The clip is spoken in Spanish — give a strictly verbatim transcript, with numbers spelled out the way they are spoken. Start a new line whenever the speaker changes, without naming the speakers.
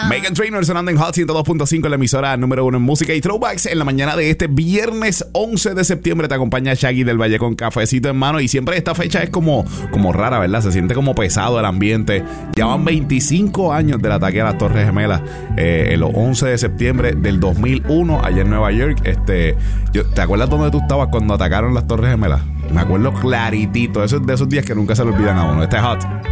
Buena.
Meghan Trainor sonando en Hot ciento dos punto cinco, la emisora número uno en música y throwbacks. En la mañana de este viernes once de septiembre te acompaña Shaggy del Valle con cafecito en mano. Y siempre esta fecha es como, como rara, ¿verdad? Se siente como pesado el ambiente. Ya van veinticinco años del ataque a las Torres Gemelas, eh, el once de septiembre del dos mil uno, allá en Nueva York. Este, yo, ¿te acuerdas dónde tú estabas cuando atacaron las Torres Gemelas? Me acuerdo claritito. Eso es de esos días que nunca se le olvidan a uno. Este es Hot.